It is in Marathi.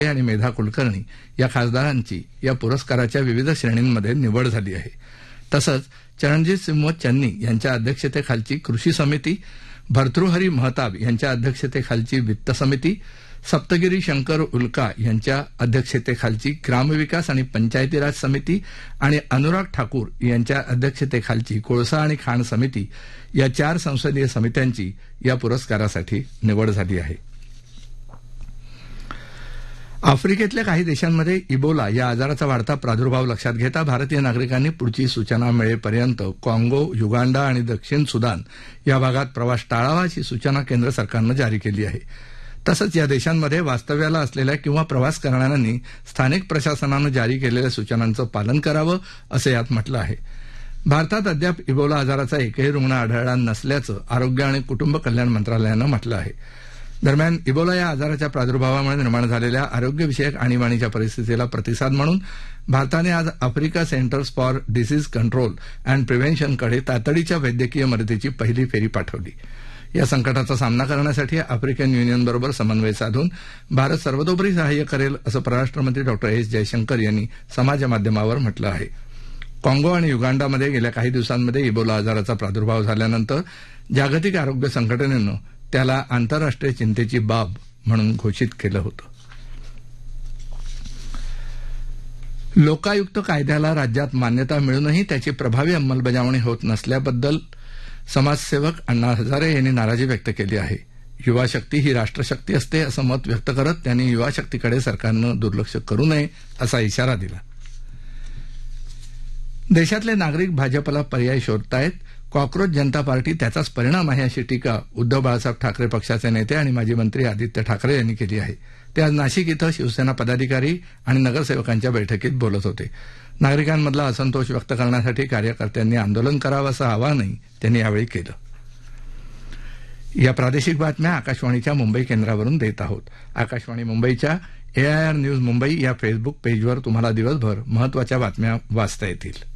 आणि मेधा कुलकर्णी या खासदारांची या पुरस्काराच्या विविध श्रेणींमध्ये निवड झाली आहे. तसंच चरणजीत सिंह चन्नी यांच्या अध्यक्षतेखालची कृषी समिती, भर्तृहरी महताब यांच्या अध्यक्षतेखालची वित्त समिती, सप्तगिरी शंकर उल्का यांच्या अध्यक्षतेखालची ग्रामविकास आणि पंचायती राज समिती आणि अनुराग ठाकूर यांच्या अध्यक्षतेखालची कोळसा आणि खाण समिती या 4 संसदीय समित्यांची या पुरस्कारासाठी निवड झाली आहे. आफ्रिकेतल्या काही देशांमध्ये इबोला या आजाराचा वाढता प्रादुर्भाव लक्षात घेता भारतीय नागरिकांनी पुढची सूचना मिळेपर्यंत काँगो, युगांडा आणि दक्षिण सुदान या भागात प्रवास टाळावा अशी सूचना केंद्र सरकारनं जारी केली आहे. तसंच या देशांमध्ये वास्तव्याला असलेल्या किंवा प्रवास करणाऱ्यांनी स्थानिक प्रशासनानं जारी केलेल्या सूचनांचं पालन करावं असं यात म्हटलं आहे. भारतात अद्याप इबोला आजाराचा एकही रुग्ण आढळला नसल्याचं आरोग्य आणि कुटुंब कल्याण मंत्रालयानं म्हटलं आहे. दरम्यान इबोला या आजाराच्या प्रादुर्भावामुळे निर्माण झालेल्या आरोग्यविषयक आणीबाणीच्या परिस्थितीला प्रतिसाद म्हणून भारताने आज Africa centres for disease control and प्रिव्हेन्शनकडे तातडीच्या वैद्यकीय मदतीची पहिली फेरी पाठवली. या संकटाचा सामना करण्यासाठी आफ्रिकन युनियनबरोबर समन्वय साधून भारत सर्वतोपरी सहाय्य करेल असं परराष्ट्रमंत्री डॉ. एस जयशंकर यांनी समाजमाध्यमावर म्हटलं आहे. काँगो आणि युगांडामध्ये गेल्या काही दिवसांमध्ये इबोला आजाराचा प्रादुर्भाव झाल्यानंतर जागतिक आरोग्य संघटनेनं त्याला आंतरराष्ट्रीय चिंतेची बाब म्हणून घोषित केलं होतं. लोकायुक्त कायद्याला राज्यात मान्यता मिळूनही त्याची प्रभावी अंमलबजावणी होत नसल्याबद्दल समाजसेवक अण्णा हजारे यांनी नाराजी व्यक्त केली आहे. युवा शक्ती ही राष्ट्रशक्ती असते असं मत व्यक्त करत त्यांनी युवा शक्तीकडे सरकारनं दुर्लक्ष करू नये असा इशारा दिला. देशातले नागरिक भाजपला पर्याय शोधतायत. कॉक्रोच जनता पार्टी त्याचाच परिणाम आहे अशी टीका उद्धव बाळासाहेब ठाकरे पक्षाचे नेते आणि माजी मंत्री आदित्य ठाकरे यांनी केली आहे. ते आज नाशिक इथं शिवसेना पदाधिकारी आणि नगरसेवकांच्या बैठकीत बोलत होते. नागरिकांमधला असंतोष व्यक्त करण्यासाठी कार्यकर्त्यांनी आंदोलन करावं असं आवाहनही त्यांनी यावेळी केलं. या प्रादेशिक बातम्या आकाशवाणीच्या मुंबई केंद्रावरून देत आहोत. आकाशवाणी मुंबईच्या AIR न्यूज मुंबई या फेसबुक पेजवर तुम्हाला दिवसभर महत्वाच्या बातम्या वाचता येतील.